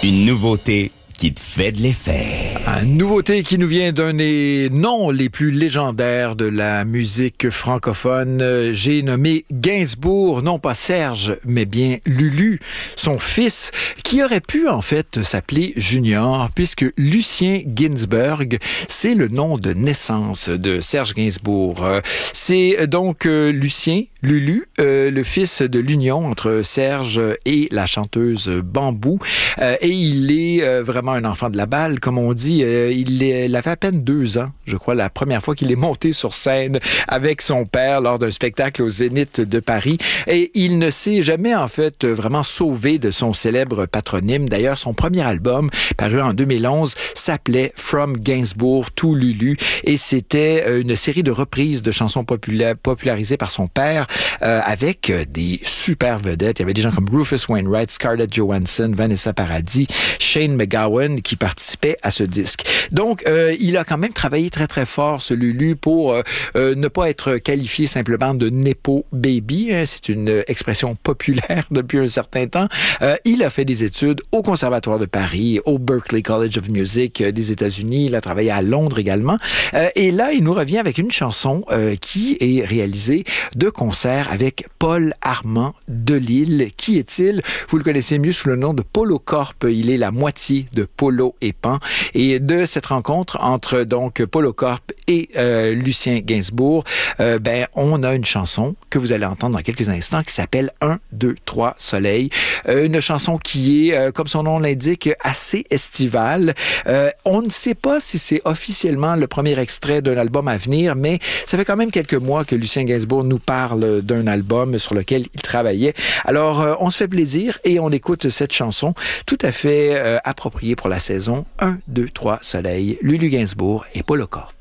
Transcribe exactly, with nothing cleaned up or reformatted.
Une nouveauté qui te fait de l'effet. Une nouveauté qui nous vient d'un des noms les plus légendaires de la musique francophone. J'ai nommé Gainsbourg, non pas Serge, mais bien Lulu, son fils, qui aurait pu en fait s'appeler Junior, puisque Lucien Ginsberg, c'est le nom de naissance de Serge Gainsbourg. C'est donc euh, Lucien, Lulu, euh, le fils de l'union entre Serge et la chanteuse Bambou. Euh, et il est euh, vraiment un enfant de la balle, comme on dit. Euh, il, est, il avait à peine deux ans, je crois, la première fois qu'il est monté sur scène avec son père lors d'un spectacle au Zénith de Paris. Et il ne s'est jamais, en fait, vraiment sauvé de son célèbre patronyme. D'ailleurs, son premier album, paru en deux mille onze, s'appelait From Gainsbourg to Lulu. Et c'était une série de reprises de chansons popula- popularisées par son père euh, avec des super vedettes. Il y avait des gens comme Rufus Wainwright, Scarlett Johansson, Vanessa Paradis, Shane McGowan qui participaient à ce disque. Donc, euh, il a quand même travaillé très, très fort, ce Lulu, pour euh, euh, ne pas être qualifié simplement de Nepo Baby. Hein, c'est une expression populaire depuis un certain temps. Euh, il a fait des études au Conservatoire de Paris, au Berklee College of Music euh, des États-Unis. Il a travaillé à Londres également. Euh, et là, il nous revient avec une chanson euh, qui est réalisée de concert avec Paul Armand Delille. Qui est-il? Vous le connaissez mieux sous le nom de Polo Corp. Il est la moitié de Polo et Pan. Et de cette rencontre entre donc Polo Corp et euh, Lucien Gainsbourg, euh, ben on a une chanson que vous allez entendre dans quelques instants qui s'appelle un, deux, trois Soleil. Euh, une chanson qui est, euh, comme son nom l'indique, assez estivale. Euh, on ne sait pas si c'est officiellement le premier extrait d'un album à venir, mais ça fait quand même quelques mois que Lucien Gainsbourg nous parle d'un album sur lequel il travaillait. Alors, euh, on se fait plaisir et on écoute cette chanson tout à fait euh, appropriée pour la saison un, deux, trois Soleil, Lulu Gainsbourg et Polo Corp.